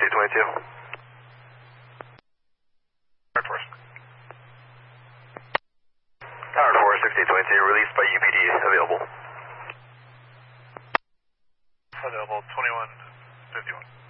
6822. Hard force. Howard 4, 6822, released by UPD, available. Available 2151.